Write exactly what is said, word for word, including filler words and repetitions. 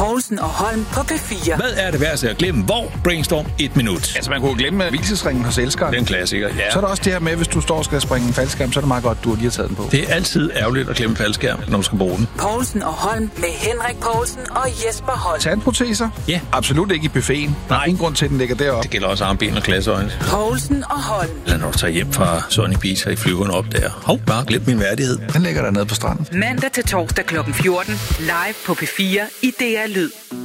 Povlsen og Holm på P fire. Hvad er det værste at glemme? Hvor? Brainstorm et minut. Altså, man kunne glemme hvilesesringen hos elskeren. Den klassiker, ja. Så er der også det her med, hvis du står og skal springe en faldskærm, så er det meget godt, du lige har taget den på. Det er altid ærgerligt at glemme faldskærm, når du skal bruge den. Povlsen og Holm med Henrik Povlsen og Jesper Holm. Tandproteser? Ja. Absolut ikke i buffeten. Der er ingen grund til, at den ligger deroppe. Det gælder også armben og glasøjne. Povlsen og Holm. Eller når du tager hjem fra Sony Beach i flyveren op der. Hov, bare glem min værdighed. Den ligger der nede på stranden. Mandag til torsdag klokken fjorten. Live på P fire i D R Lyd.